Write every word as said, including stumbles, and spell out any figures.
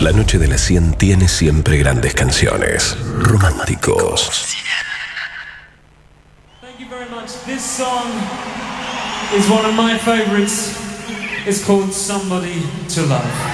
La noche de las cien tiene siempre grandes canciones. Románticos. Thank you very much. This song is one of my favorites. It's called Somebody to Love.